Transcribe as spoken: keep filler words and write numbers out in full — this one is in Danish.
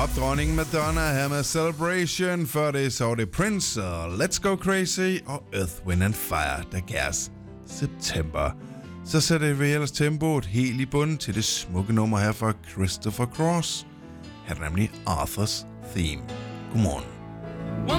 Og dronningen Madonna her med Celebration. Før det så var det Prince og Let's Go Crazy og Earth, Wind and Fire, der gav os September. Så sætter vi ellers tempoet helt i bunden til det smukke nummer her fra Christopher Cross. Her er nemlig Arthur's Theme. Godmorgen.